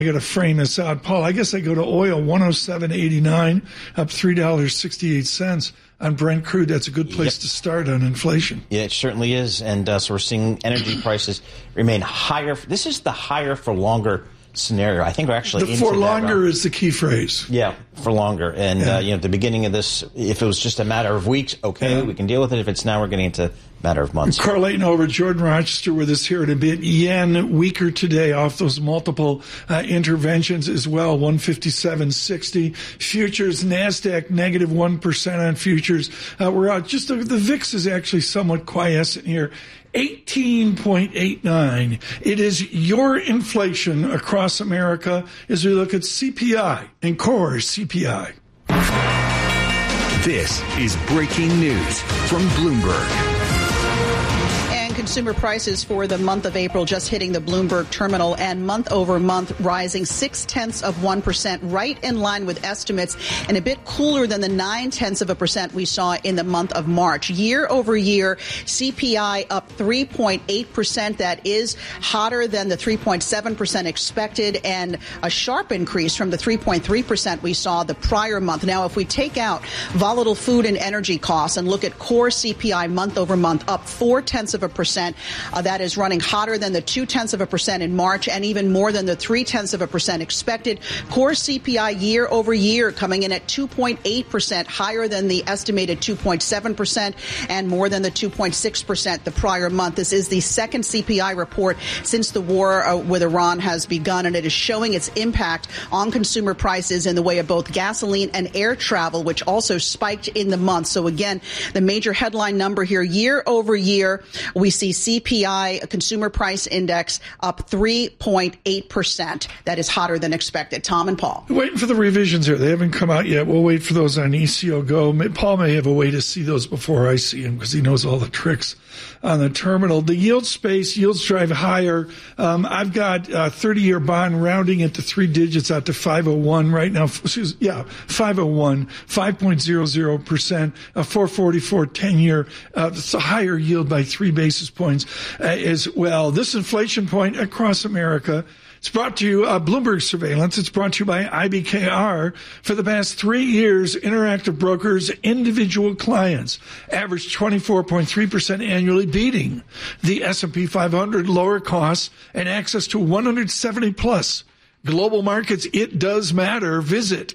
I got to frame this out. Paul, I guess I go to oil, 107.89, up $3.68 on Brent crude. That's a good place to start on inflation. Yeah, it certainly is. And so we're seeing energy prices remain higher. This is the higher for longer scenario. I think we're actually the for longer is the key phrase. Yeah, for longer. And at the beginning of this, if it was just a matter of weeks, we can deal with it. If it's now, we're getting into a matter of months. Correlating over, Jordan Rochester with us here in a bit. Yen weaker today off those multiple interventions as well, 157.60. Futures, NASDAQ negative 1% on futures. We're out. Just the VIX is actually somewhat quiescent here. 18.89. It is your inflation across America as we look at CPI and core CPI. This is breaking news from Bloomberg. Consumer prices for the month of April just hitting the Bloomberg terminal, and month over month rising 0.6%, right in line with estimates, and a bit cooler than the 0.9% we saw in the month of March. Year over year, CPI up 3.8%. That is hotter than the 3.7% expected, and a sharp increase from the 3.3% we saw the prior month. Now, if we take out volatile food and energy costs and look at core CPI month over month, up 0.4%. That is running hotter than the 0.2% in March, and even more than the 0.3% expected. Core CPI year over year coming in at 2.8%, higher than the estimated 2.7% and more than the 2.6% the prior month. This is the second CPI report since the war with Iran has begun, and it is showing its impact on consumer prices in the way of both gasoline and air travel, which also spiked in the month. So again, the major headline number here, year over year, we see CPI, consumer price index, up 3.8%. That is hotter than expected. Tom and Paul. We're waiting for the revisions here. They haven't come out yet. We'll wait for those on ECO Go. Paul may have a way to see those before I see them because he knows all the tricks on the terminal. The yield space, yields drive higher. I've got a 30-year bond rounding it to three digits out to 501 right now. 501, 5.00%, a 444 10-year. It's a higher yield by 3 basis points as well. This inflation point across America, it's brought to you, Bloomberg Surveillance. It's brought to you by IBKR. For the past 3 years, Interactive Brokers, individual clients averaged 24.3% annually, beating the S&P 500, lower costs, and access to 170 plus global markets. It does matter. Visit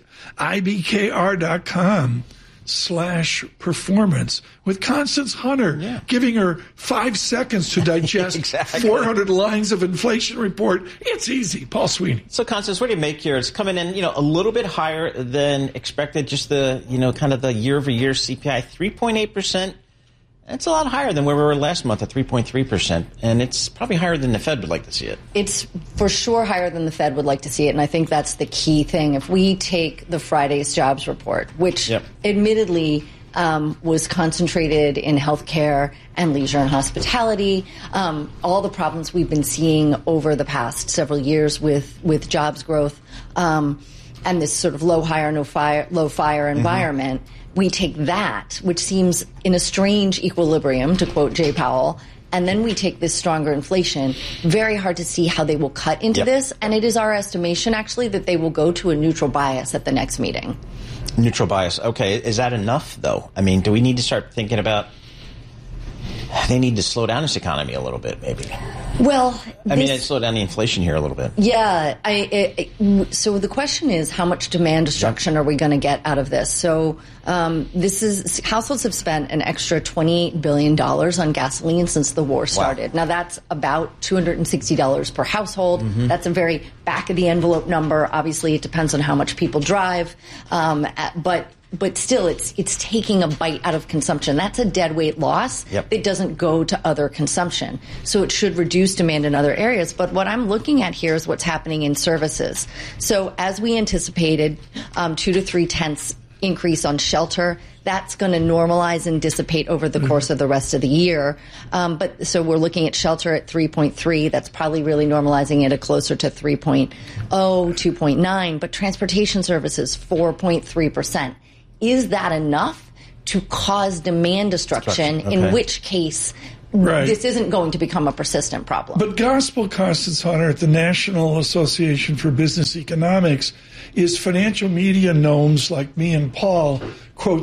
IBKR.com/performance with Constance Hunter, giving her 5 seconds to digest 400 lines of inflation report. It's easy. Paul Sweeney. So, Constance, what do you make here? It's coming in, a little bit higher than expected. Just the, kind of the year-over-year CPI, 3.8%. That's a lot higher than where we were last month at 3.3%. And it's probably higher than the Fed would like to see it. It's for sure higher than the Fed would like to see it. And I think that's the key thing. If we take the Friday's jobs report, which admittedly was concentrated in healthcare and leisure and hospitality, all the problems we've been seeing over the past several years with jobs growth, and this sort of low fire environment. We take that, which seems in a strange equilibrium, to quote Jay Powell, and then we take this stronger inflation. Very hard to see how they will cut into this, and it is our estimation, actually, that they will go to a neutral bias at the next meeting. Neutral bias. Okay. Is that enough, though? I mean, do we need to start thinking about they need to slow down this economy a little bit, maybe? Well, slow down the inflation here a little bit. Yeah. So the question is, how much demand destruction are we going to get out of this? So households have spent an extra $28 billion on gasoline since the war started. Wow. Now, that's about $260 per household. Mm-hmm. That's a very back-of-the-envelope number. Obviously, it depends on how much people drive. But still, it's taking a bite out of consumption. That's a deadweight loss that doesn't go to other consumption. So it should reduce demand in other areas. But what I'm looking at here is what's happening in services. So as we anticipated, 2 to 3/10 increase on shelter. That's going to normalize and dissipate over the course of the rest of the year. So we're looking at shelter at 3.3. That's probably really normalizing it at closer to 3.0, 2.9. But transportation services, 4.3%. Is that enough to cause demand destruction? In which case, this isn't going to become a persistent problem. But gospel, Constance Hunter, at the National Association for Business Economics is financial media gnomes like me and Paul quote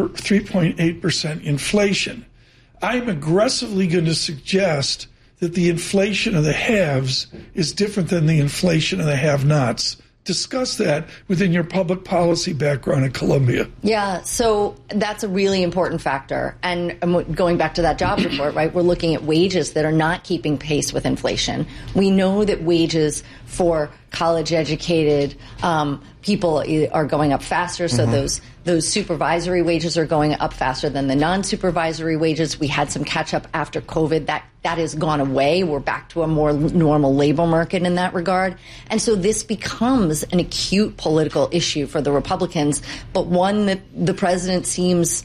3.8% inflation. I'm aggressively going to suggest that the inflation of the haves is different than the inflation of the have-nots. Discuss that within your public policy background at Columbia. Yeah, so that's a really important factor. And going back to that jobs report, right, we're looking at wages that are not keeping pace with inflation. We know that wages for college-educated people are going up faster, so those supervisory wages are going up faster than the non-supervisory wages. We had some catch-up after COVID. That has gone away. We're back to a more normal labor market in that regard. And so this becomes an acute political issue for the Republicans, but one that the president seems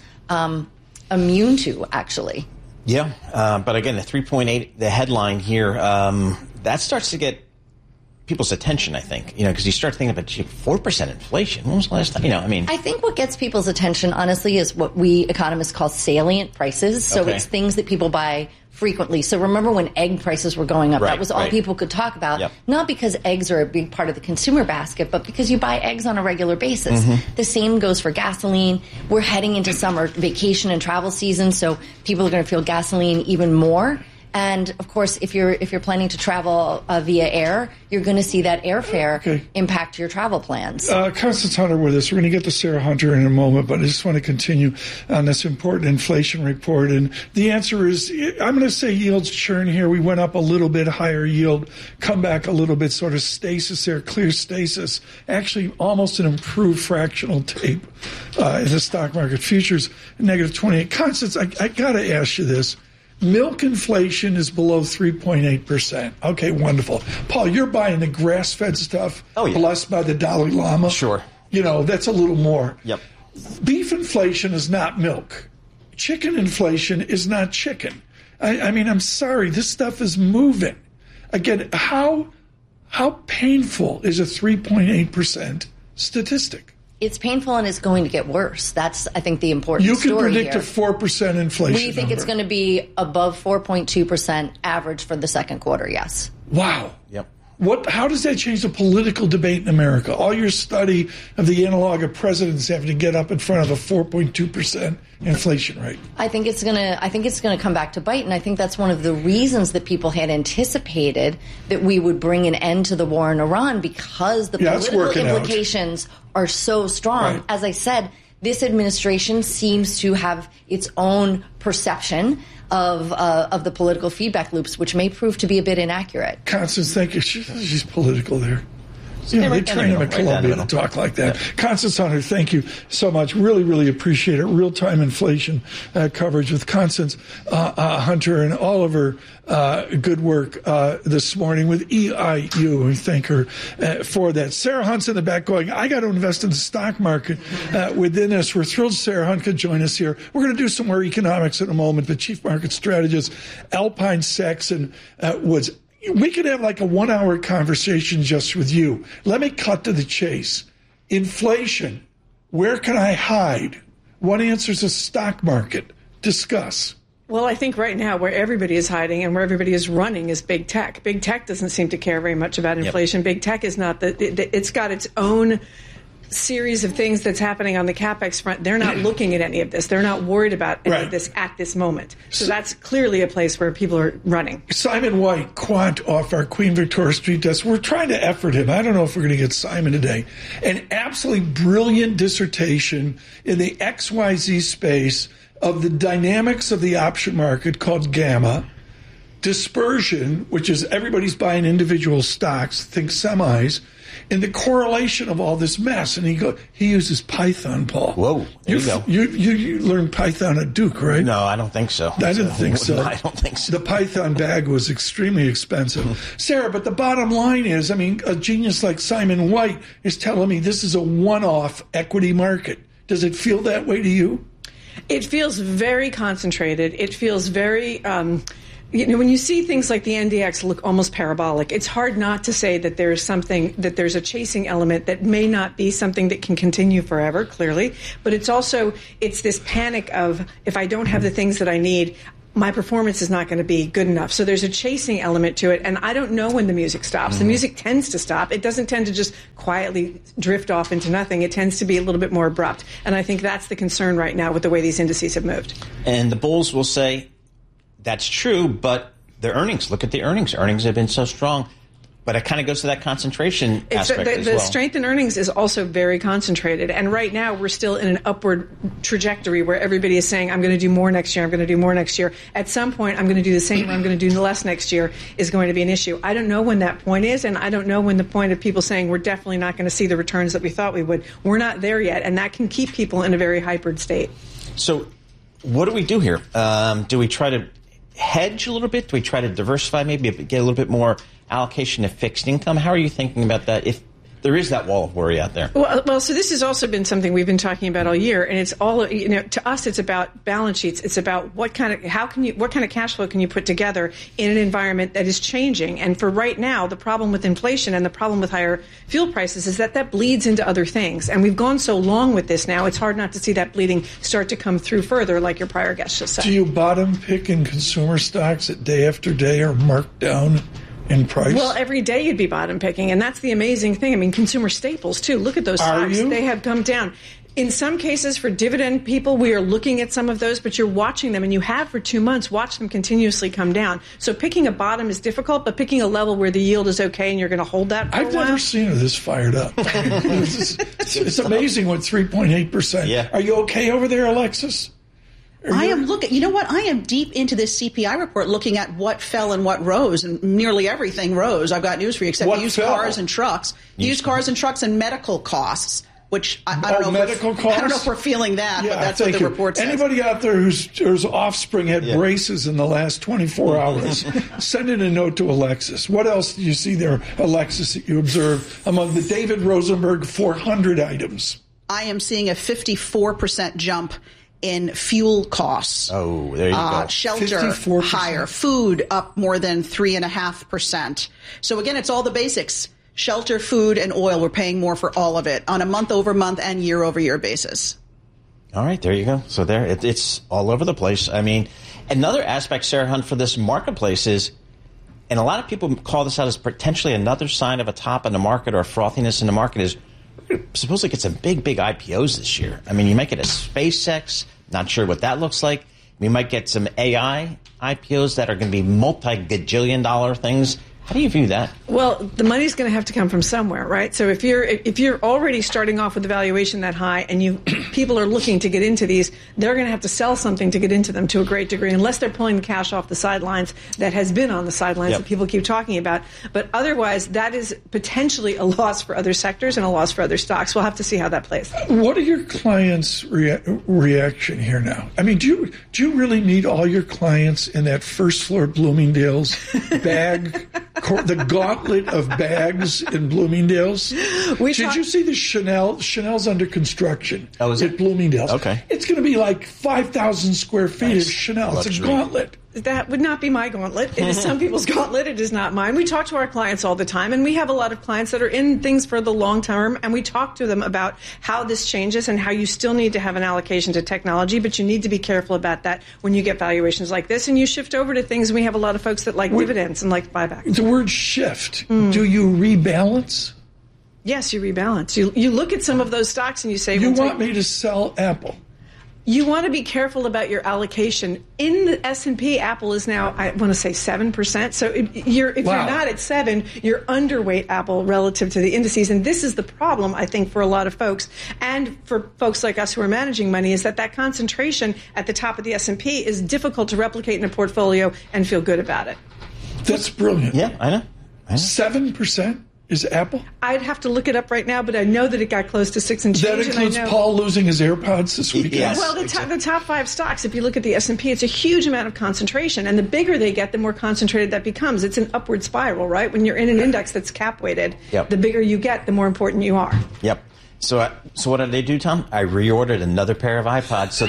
immune to, actually. Yeah, but again, the 3.8, the headline here, that starts to get people's attention, I think, because you start thinking about 4% inflation. When was the last time? I think what gets people's attention, honestly, is what we economists call salient prices. So it's things that people buy frequently. So remember when egg prices were going up, that was all people could talk about, not because eggs are a big part of the consumer basket, but because you buy eggs on a regular basis. The same goes for gasoline. We're heading into summer vacation and travel season, so people are going to feel gasoline even more. And of course, if you're planning to travel via air, you're going to see that airfare impact your travel plans. Constance Hunter with us. We're going to get to Sarah Hunter in a moment, but I just want to continue on this important inflation report. And the answer is, I'm going to say yields churn here. We went up a little bit higher yield, come back a little bit, sort of stasis there, clear stasis. Actually, almost an improved fractional tape in the stock market. Futures negative 28. Constance, I got to ask you this. Milk inflation is below 3.8%. Okay, wonderful. Paul, you're buying the grass-fed stuff blessed by the Dalai Lama. Sure. That's a little more. Yep. Beef inflation is not milk. Chicken inflation is not chicken. I mean, I'm sorry. This stuff is moving. Again, how painful is a 3.8% statistic? It's painful and it's going to get worse. That's, I think, the important story here. You can predict a 4% inflation We think it's going to be above 4.2% average for the second quarter, yes. Wow. Yep. How does that change the political debate in America? All your study of the analog of presidents having to get up in front of a 4.2% inflation rate. I think it's going to come back to bite, and I think that's one of the reasons that people had anticipated that we would bring an end to the war in Iran, because the political implications are so strong. Right. As I said, this administration seems to have its own perception of the political feedback loops, which may prove to be a bit inaccurate. Constance, thank you. She's political there. They train him at Columbia to talk like that. Yeah. Constance Hunter, thank you so much. Really, really appreciate it. Real-time inflation coverage with Constance Hunter and all of her good work this morning with EIU. We thank her for that. Sarah Hunt's in the back going, I got to invest in the stock market within this. We're thrilled Sarah Hunt could join us here. We're going to do some more economics in a moment, but chief market strategist Alpine Saxon Woods. We could have like a 1-hour conversation just with you. Let me cut to the chase. Inflation. Where can I hide? What answers the stock market? Discuss. Well, I think right now where everybody is hiding and where everybody is running is big tech. Big tech doesn't seem to care very much about inflation. Yep. Big tech is not it's got its own series of things that's happening on the CapEx front. They're not looking at any of this. They're not worried about any of this at this moment. So that's clearly a place where people are running. Simon White, quant off our Queen Victoria Street desk. We're trying to effort him. I don't know if we're going to get Simon today. An absolutely brilliant dissertation in the XYZ space of the dynamics of the option market called Gamma. Dispersion, which is everybody's buying individual stocks, think semis, and the correlation of all this mess. And he uses Python, Paul. Whoa, there you go. You learned Python at Duke, right? No, I don't think so. I didn't think so. No, I don't think so. The Python bag was extremely expensive. Sarah, but the bottom line is, I mean, a genius like Simon White is telling me this is a one-off equity market. Does it feel that way to you? It feels very concentrated. It feels very... when you see things like the NDX look almost parabolic, it's hard not to say that there's a chasing element that may not be something that can continue forever, clearly. But it's this panic of, if I don't have the things that I need, my performance is not going to be good enough. So there's a chasing element to it, and I don't know when the music stops. The music tends to stop. It doesn't tend to just quietly drift off into nothing. It tends to be a little bit more abrupt, and I think that's the concern right now with the way these indices have moved. And the bulls will say, that's true, but the earnings, look at the earnings. Earnings have been so strong. But it kind of goes to that concentration aspect as well. The strength in earnings is also very concentrated. And right now, we're still in an upward trajectory where everybody is saying, I'm going to do more next year, I'm going to do more next year. At some point, I'm going to do the same, or I'm going to do less next year is going to be an issue. I don't know when that point is, and I don't know when the point of people saying we're definitely not going to see the returns that we thought we would. We're not there yet, and that can keep people in a very hypered state. So what do we do here? Do we try to hedge a little bit? Do we try to diversify, maybe get a little bit more allocation to fixed income? How are you thinking about that if there is that wall of worry out there? Well, so this has also been something we've been talking about all year, and it's all, to us, it's about balance sheets. It's about what kind of cash flow can you put together in an environment that is changing. And for right now, the problem with inflation and the problem with higher fuel prices is that bleeds into other things. And we've gone so long with this now, it's hard not to see that bleeding start to come through further, like your prior guest just said. Do you bottom pick in consumer stocks that day after day are marked down in price? Well, every day you'd be bottom picking, and that's the amazing thing. I mean, consumer staples, too. Look at those stocks. They have come down. In some cases, for dividend people, we are looking at some of those, but you're watching them, and you have for 2 months watched them continuously come down. So picking a bottom is difficult, but picking a level where the yield is okay and you're going to hold that for a while. I've never seen her this fired up. I mean, it's amazing what 3.8%. Yeah. Are you okay over there, Alexis? I am looking, you know what? I am deep into this CPI report looking at what fell and what rose, and nearly everything rose. I've got news for you, except cars and trucks. Used cars and trucks and medical costs, which I don't know. Medical costs? I don't know if we're feeling that, yeah, but that's what the report says. Anybody out there whose offspring had braces in the last 24 hours, send in a note to Alexis. What else do you see there, Alexis, that you observe among the David Rosenberg 400 items? I am seeing a 54% jump in fuel costs. Oh, there you go. Shelter 54%. higher. Food up more than 3.5%. So again, it's all the basics. Shelter, food, and oil. We're paying more for all of it on a month-over-month and year-over-year basis. All right, there you go. So there, it's all over the place. I mean, another aspect, Sarah Hunt, for this marketplace is, and a lot of people call this out as potentially another sign of a top in the market or a frothiness in the market, is we're supposed to get some big IPOs this year. I mean, you might get a SpaceX, not sure what that looks like. We might get some AI IPOs that are going to be multi-gajillion-dollar things. How do you view that? Well, the money's going to have to come from somewhere, right? So if you're already starting off with a valuation that high, and people are looking to get into these, they're going to have to sell something to get into them to a great degree, unless they're pulling the cash off the sidelines that has been on the sidelines that people keep talking about. But otherwise, that is potentially a loss for other sectors and a loss for other stocks. We'll have to see how that plays. What are your clients' reaction here now? I mean, do you really need all your clients in that first floor Bloomingdale's bag? The gauntlet of bags in Bloomingdale's. Did you see the Chanel? Chanel's under construction at Bloomingdale's. Okay. It's going to be like 5,000 square feet of Chanel. Luxury. It's a gauntlet. That would not be my gauntlet. It is some people's gauntlet. It is not mine. We talk to our clients all the time, and we have a lot of clients that are in things for the long term, and we talk to them about how this changes and how you still need to have an allocation to technology, but you need to be careful about that when you get valuations like this, and you shift over to things. We have a lot of folks that like dividends and like buybacks. The word shift. Do you rebalance? Yes, you rebalance. You look at some of those stocks and you say, you want me to sell Apple. You want to be careful about your allocation. In the S&P, Apple is now, I want to say 7%. So if you're not at 7, you're underweight Apple relative to the indices. And this is the problem, I think, for a lot of folks. And for folks like us who are managing money, is that concentration at the top of the S&P is difficult to replicate in a portfolio and feel good about it. That's brilliant. Yeah, I know. 7%? Is Apple? I'd have to look it up right now, but I know that it got close to 6 and change. That includes Paul losing his AirPods this weekend. Yes. Well, the top 5 stocks, if you look at the S&P, it's a huge amount of concentration. And the bigger they get, the more concentrated that becomes. It's an upward spiral, right? When you're in an index that's cap-weighted, the bigger you get, the more important you are. Yep. So what did they do, Tom? I reordered another pair of iPods. So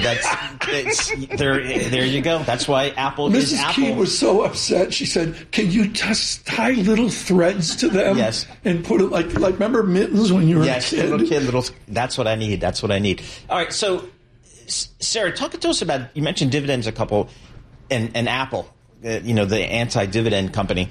there you go. That's why Apple is Apple. Mrs. Key was so upset. She said, "Can you just tie little threads to them?" Yes. And put it like remember mittens when you were a kid? Little kid. That's what I need. That's what I need. All right. So, Sarah, talk to us about. You mentioned dividends a couple. and Apple, the anti-dividend company.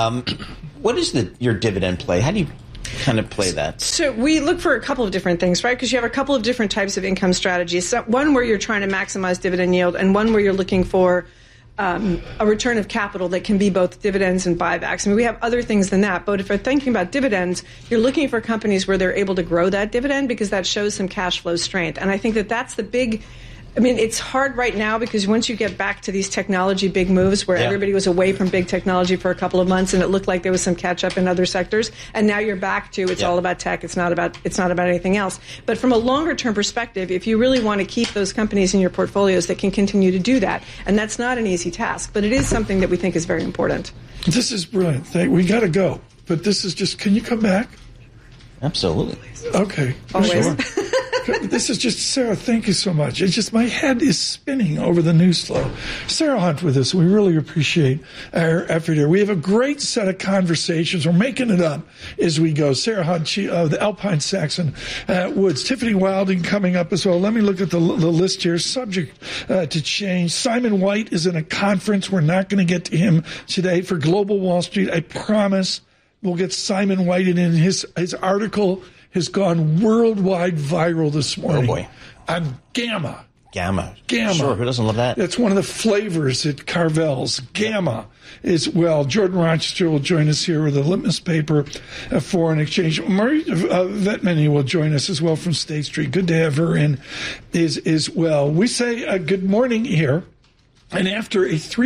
What is your dividend play? How do you kind of play that? So we look for a couple of different things, right? Because you have a couple of different types of income strategies. So one where you're trying to maximize dividend yield, and one where you're looking for a return of capital that can be both dividends and buybacks. I mean, we have other things than that, but if you're thinking about dividends, you're looking for companies where they're able to grow that dividend because that shows some cash flow strength. And I think that's the big... I mean, it's hard right now because once you get back to these technology big moves where everybody was away from big technology for a couple of months and it looked like there was some catch up in other sectors, and now you're back to it's all about tech. It's not about anything else. But from a longer term perspective, if you really want to keep those companies in your portfolios that can continue to do that, and that's not an easy task, but it is something that we think is very important. This is brilliant. We got to go, but this is just. Can you come back? Absolutely. Okay. Always. Sure. This is just, Sarah, thank you so much. It's just my head is spinning over the news flow. Sarah Hunt with us. We really appreciate our effort here. We have a great set of conversations. We're making it up as we go. Sarah Hunt, the Alpine Saxon Woods. Tiffany Wilding coming up as well. Let me look at the list here. Subject to change. Simon White is in a conference. We're not going to get to him today for Global Wall Street. I promise we'll get Simon White in. His article has gone worldwide viral this morning. Oh, boy. On Gamma. Gamma. Sure, who doesn't love that? That's one of the flavors at Carvel's. Gamma is, well, Jordan Rochester will join us here with a litmus paper of foreign exchange. Marie Vetmany will join us as well from State Street. Good to have her in as well. We say good morning here. And after a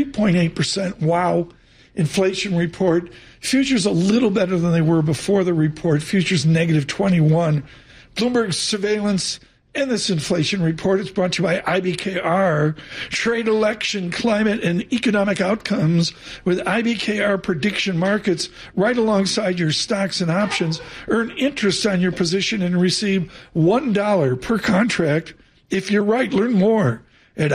3.8% wow inflation report, futures a little better than they were before the report. Futures negative 21. Bloomberg's surveillance and this inflation report is brought to you by IBKR. Trade, election, climate, and economic outcomes with IBKR prediction markets right alongside your stocks and options. Earn interest on your position and receive $1 per contract if you're right. Learn more at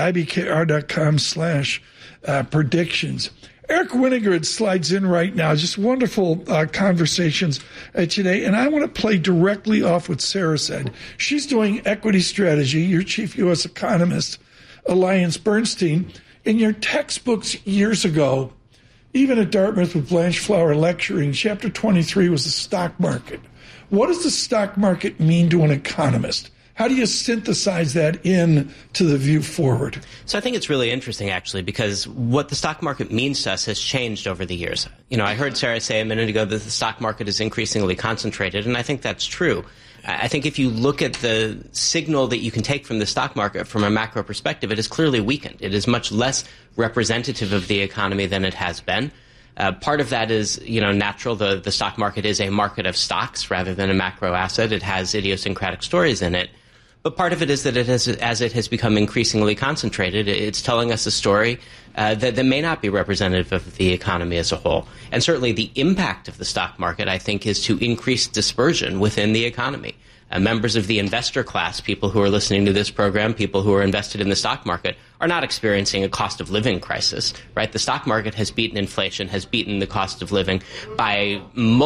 ibkr.com/predictions. Eric Winograd slides in right now. Just wonderful conversations today. And I want to play directly off what Sarah said. She's doing equity strategy. Your chief U.S. economist, Alliance Bernstein. In your textbooks years ago, even at Dartmouth with Blanche Flower lecturing, chapter 23 was the stock market. What does the stock market mean to an economist? How do you synthesize that in to the view forward? So I think it's really interesting, actually, because what the stock market means to us has changed over the years. I heard Sarah say a minute ago that the stock market is increasingly concentrated, and I think that's true. I think if you look at the signal that you can take from the stock market from a macro perspective, it is clearly weakened. It is much less representative of the economy than it has been. Part of that is, natural. The stock market is a market of stocks rather than a macro asset. It has idiosyncratic stories in it. But part of it is that as it has become increasingly concentrated, it's telling us a story that may not be representative of the economy as a whole. And certainly the impact of the stock market, I think, is to increase dispersion within the economy. Members of the investor class, people who are listening to this program, people who are invested in the stock market, are not experiencing a cost of living crisis, right? The stock market has beaten inflation, has beaten the cost of living by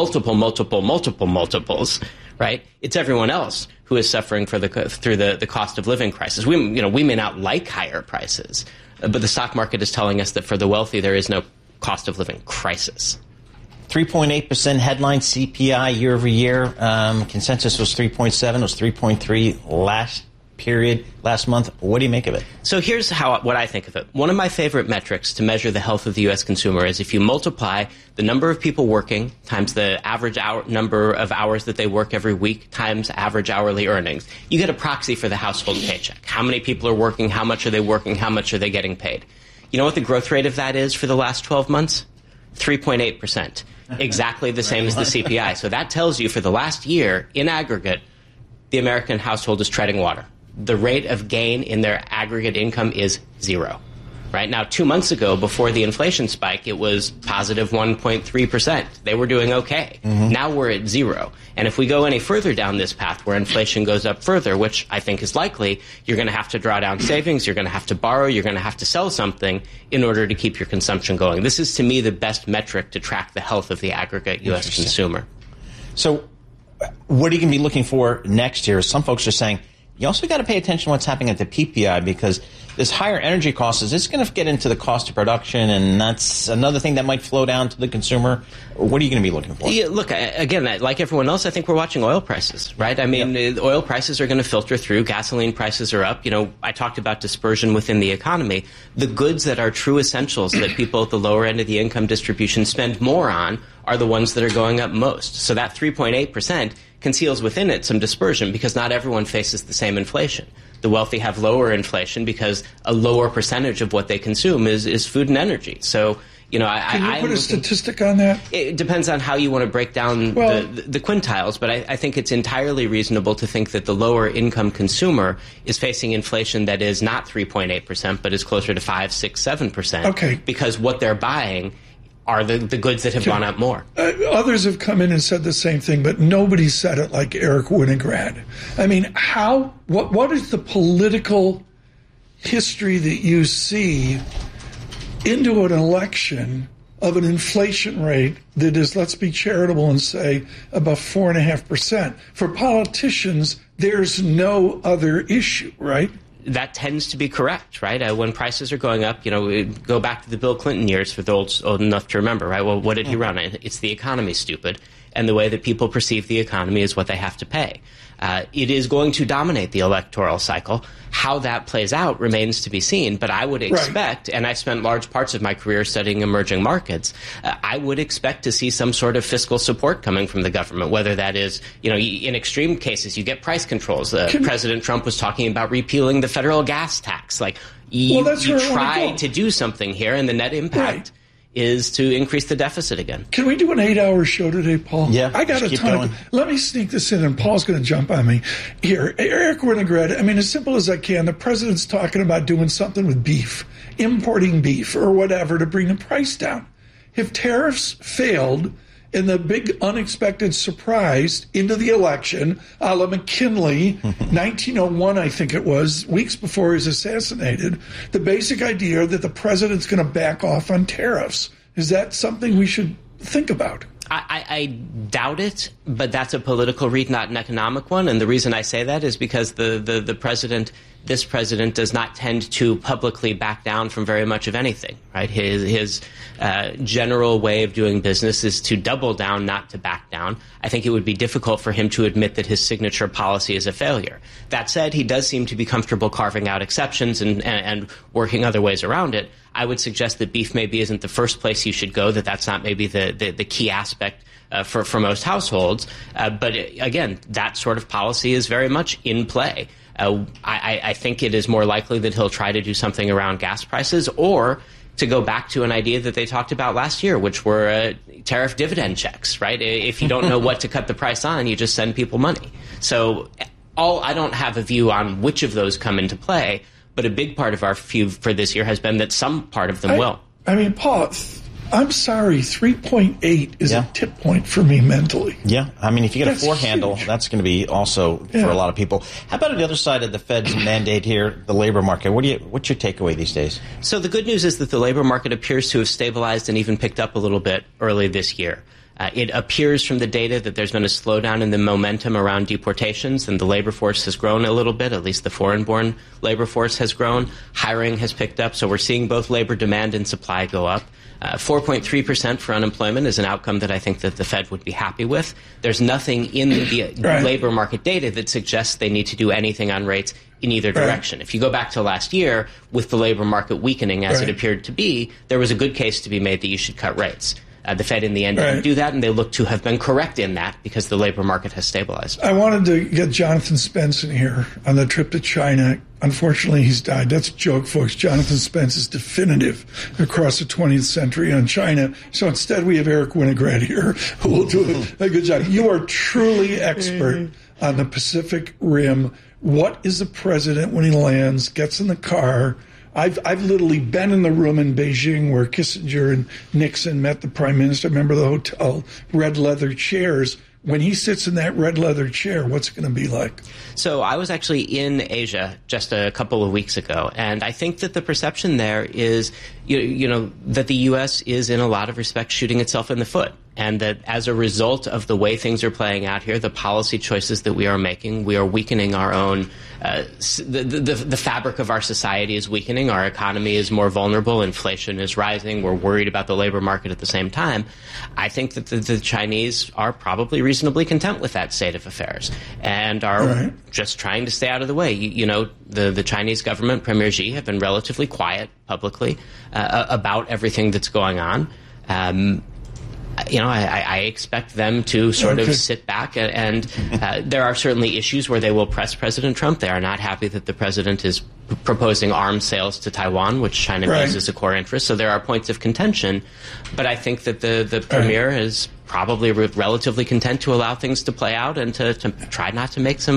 multiples, right? It's everyone else who is suffering through the cost of living crisis. We may not like higher prices, but the stock market is telling us that for the wealthy, there is no cost of living crisis. 3.8% headline CPI year over year. Consensus was 3.7. It was 3.3 last month. What do you make of it? So here's what I think of it. One of my favorite metrics to measure the health of the U.S. consumer is if you multiply the number of people working times the average number of hours that they work every week times average hourly earnings, you get a proxy for the household paycheck. How many people are working? How much are they working? How much are they getting paid? You know what the growth rate of that is for the last 12 months? 3.8%. Exactly the same as the CPI. So that tells you for the last year, in aggregate, the American household is treading water. The rate of gain in their aggregate income is 0. Right now, 2 months ago, before the inflation spike, it was positive 1.3%. They were doing okay. Mm-hmm. Now we're at 0. And if we go any further down this path where inflation goes up further, which I think is likely, you're going to have to draw down savings, you're going to have to borrow, you're going to have to sell something in order to keep your consumption going. This is, to me, the best metric to track the health of the aggregate U.S. consumer. So what are you going to be looking for next year? Some folks are saying, you also got to pay attention to what's happening at the PPI because this higher energy costs, is this going to get into the cost of production, and that's another thing that might flow down to the consumer? What are you going to be looking for? Yeah, look, again, like everyone else, I think we're watching oil prices, right? I mean, oil prices are going to filter through. Gasoline prices are up. I talked about dispersion within the economy. The goods that are true essentials that people at the lower end of the income distribution spend more on are the ones that are going up most. So that 3.8% conceals within it some dispersion because not everyone faces the same inflation. The wealthy have lower inflation because a lower percentage of what they consume is food and energy. So, Can you put a statistic on that? It depends on how you want to break down the quintiles, but I think it's entirely reasonable to think that the lower income consumer is facing inflation that is not 3.8%, but is closer to 5, 6, 7%. Okay. Because what they're buying are the goods that have gone up more. Others have come in and said the same thing, but nobody said it like Eric Winograd. I mean, what is the political history that you see into an election of an inflation rate that is, let's be charitable and say, about 4.5%? For politicians, there's no other issue, right? That tends to be correct, right? When prices are going up, go back to the Bill Clinton years for those old enough to remember, right? Well, what did he run? It's the economy, stupid. And the way that people perceive the economy is what they have to pay. It is going to dominate the electoral cycle. How that plays out remains to be seen, but I would expect, and I spent large parts of my career studying emerging markets, I would expect to see some sort of fiscal support coming from the government, whether that is, in extreme cases, you get price controls. President Trump was talking about repealing the federal gas tax. You try to do something here, and the net impact is to increase the deficit again. Can we do an 8-hour show today, Paul? Yeah. I got a ton. Let me sneak this in, and Paul's going to jump on me. Here, Eric Winograd, I mean, as simple as I can, the president's talking about doing something with beef, importing beef or whatever to bring the price down. If tariffs failed and the big unexpected surprise into the election, a la McKinley, 1901, I think it was, weeks before he was assassinated, the basic idea that the president's going to back off on tariffs. Is that something we should think about? I doubt it, but that's a political read, not an economic one. And the reason I say that is because the president, this president, does not tend to publicly back down from very much of anything, right? His general way of doing business is to double down, not to back down. I think it would be difficult for him to admit that his signature policy is a failure. That said, he does seem to be comfortable carving out exceptions and working other ways around it. I would suggest that beef maybe isn't the first place you should go, that's not maybe the key aspect for most households. But again, that sort of policy is very much in play. I think it is more likely that he'll try to do something around gas prices, or to go back to an idea that they talked about last year, which were tariff dividend checks, right? If you don't know what to cut the price on, you just send people money. So I don't have a view on which of those come into play, but a big part of our view for this year has been that some part of them will. I mean, Paul, I'm sorry, 3.8 is a tip point for me mentally. Yeah, I mean, if you get a 4 handle, that's going to be also for a lot of people. How about on the other side of the Fed's mandate here, the labor market? What's your takeaway these days? So the good news is that the labor market appears to have stabilized and even picked up a little bit early this year. It appears from the data that there's been a slowdown in the momentum around deportations, and the labor force has grown a little bit. At least the foreign-born labor force has grown. Hiring has picked up, so we're seeing both labor demand and supply go up. 4.3% for unemployment is an outcome that I think that the Fed would be happy with. There's nothing in the labor market data that suggests they need to do anything on rates in either direction. If you go back to last year, with the labor market weakening as it appeared to be, there was a good case to be made that you should cut rates. The Fed, in the end, didn't do that, and they look to have been correct in that because the labor market has stabilized. I wanted to get Jonathan Spence in here on the trip to China. Unfortunately, he's died. That's a joke, folks. Jonathan Spence is definitive across the 20th century on China. So instead, we have Eric Winograd here, who will do a good job. You are truly expert on the Pacific Rim. What is the president when he lands, gets in the car? I've literally been in the room in Beijing where Kissinger and Nixon met the prime minister. I remember the hotel, red leather chairs. When he sits in that red leather chair, what's it going to be like? So I was actually in Asia just a couple of weeks ago, and I think that the perception there is, that the U.S. is in a lot of respects shooting itself in the foot. And that as a result of the way things are playing out here, the policy choices that we are making, we are weakening our own, the fabric of our society is weakening. Our economy is more vulnerable. Inflation is rising. We're worried about the labor market at the same time. I think that the Chinese are probably reasonably content with that state of affairs and are just trying to stay out of the way. The Chinese government, Premier Xi, have been relatively quiet publicly about everything that's going on. I expect them to sort of sit back and there are certainly issues where they will press President Trump. They are not happy that the president is proposing arms sales to Taiwan, which China views as a core interest. So there are points of contention. But I think that the premier is probably relatively content to allow things to play out and to try not to make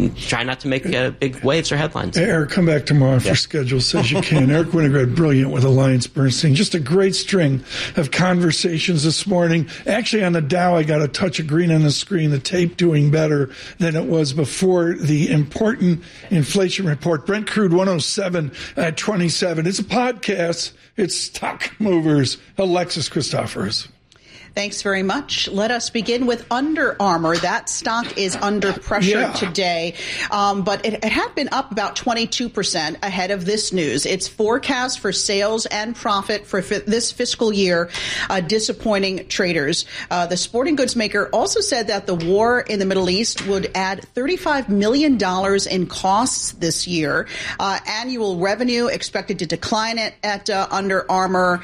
big waves or headlines. Hey, Eric, come back tomorrow if your schedule says you can. Eric Winograd, brilliant with AllianceBernstein. Just a great string of conversations this morning. Actually, on the Dow, I got a touch of green on the screen, the tape doing better than it was before the important inflation report. Brent crude 107 at 27. It's a podcast. It's Stock Movers. Alexis Christoforous. Thanks very much. Let us begin with Under Armour. That stock is under pressure today, but it had been up about 22% ahead of this news. Its forecast for sales and profit for this fiscal year disappointing traders. The sporting goods maker also said that the war in the Middle East would add $35 million in costs this year. Annual revenue expected to decline at Under Armour.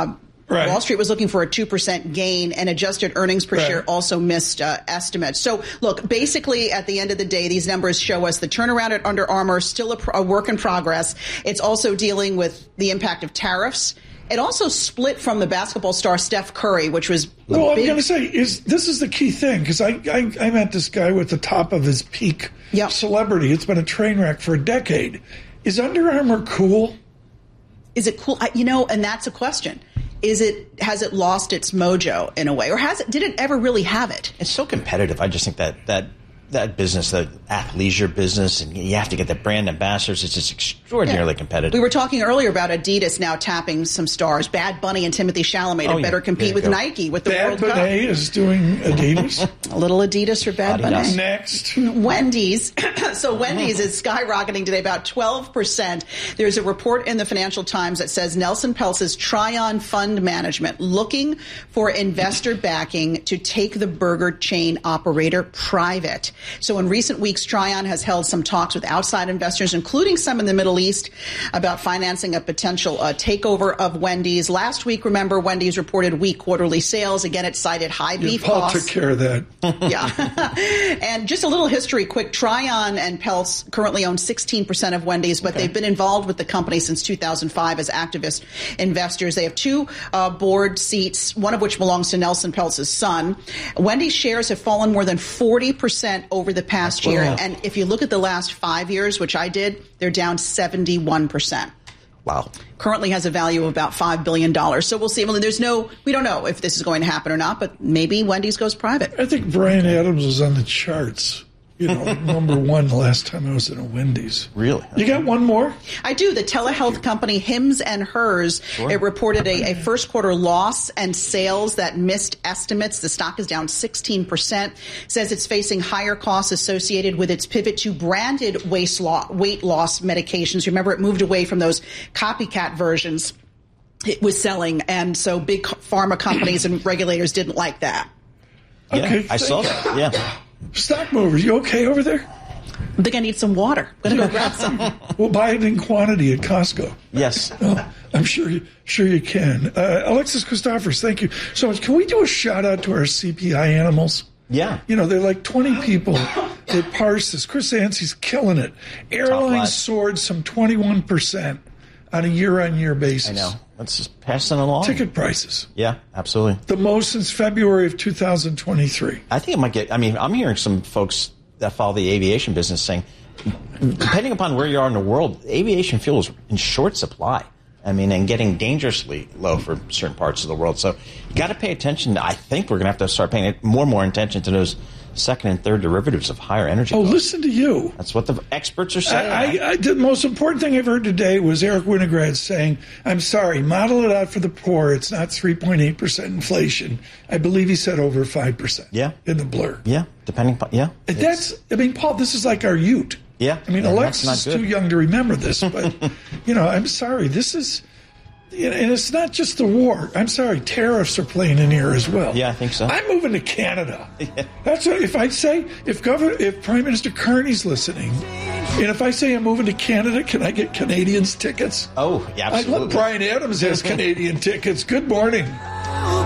Wall Street was looking for a 2% gain, and adjusted earnings per share also missed estimates. So, look, basically, at the end of the day, these numbers show us the turnaround at Under Armour, still a work in progress. It's also dealing with the impact of tariffs. It also split from the basketball star Steph Curry, which was I'm going to say, this is the key thing, because I met this guy with the top of his peak celebrity. It's been a train wreck for a decade. Is Under Armour cool? Is it cool? And that's a question. Has it lost its mojo in a way, or did it ever really have it? It's so competitive. I just think that business, the athleisure business, and you have to get the brand ambassadors. It's just extraordinarily competitive. We were talking earlier about Adidas now tapping some stars. Bad Bunny and Timothy Chalamet to better compete with Nike with the World Cup. Bad Bunny is doing Adidas. A little Adidas for Bad Bunny. Next. Wendy's. So Wendy's is skyrocketing today, about 12%. There's a report in the Financial Times that says Nelson Peltz's Tryon Fund Management looking for investor backing to take the burger chain operator private. So in recent weeks, Tryon has held some talks with outside investors, including some in the Middle East, about financing a potential takeover of Wendy's. Last week, remember, Wendy's reported weak quarterly sales. Again, it cited high beef Paul costs. took care of that. And just a little history quick. Tryon and Peltz currently own 16% of Wendy's, but they've been involved with the company since 2005 as activist investors. They have two board seats, one of which belongs to Nelson Peltz's son. Wendy's shares have fallen more than 40% over the past year. And if you look at the last 5 years, which I did, they're down 71%. Wow. Currently has a value of about $5 billion. So we'll see. Well, we don't know if this is going to happen or not, but maybe Wendy's goes private. I think Bryan Adams was on the charts. Number one the last time I was in a Wendy's. Really? You got one more? I do. The telehealth company Hims & Hers, it reported a first quarter loss and sales that missed estimates. The stock is down 16%. Says it's facing higher costs associated with its pivot to branded weight loss medications. Remember, it moved away from those copycat versions it was selling, and so big pharma companies and regulators didn't like that. Okay, I saw that. Yeah. Stock movers, you okay over there? I think I need some water. I'm going to go grab some. We'll buy it in quantity at Costco. Yes. I'm sure you can. Alexis Christoforous, thank you so much. Can we do a shout out to our CPI animals? Yeah. They're like 20 people that parse this. Chris Yancey's killing it. Airlines soared some 21% on a year-on-year basis. I know. Let's just pass it along. Ticket prices. Yeah, absolutely. The most since February of 2023. I think it might get, I'm hearing some folks that follow the aviation business saying, depending upon where you are in the world, aviation fuel is in short supply. And getting dangerously low for certain parts of the world. So you got to pay attention. I think we're going to have to start paying more and more attention to those second and third derivatives of higher energy costs. Listen to you. That's what the experts are saying. The most important thing I've heard today was Eric Winograd saying, I'm sorry, model it out for the poor. It's not 3.8% inflation. I believe he said over 5% in the blur. Yeah, depending upon, Paul, this is like our Ute. Yeah. Alexis is too young to remember this, but, I'm sorry, this is... And it's not just the war. I'm sorry, tariffs are playing in here as well. Yeah, I think so. I'm moving to Canada. That's what, if Prime Minister Carney's listening, and if I say I'm moving to Canada, can I get Canadians tickets? Oh, yeah, absolutely. Bryan Adams has Canadian tickets. Good morning.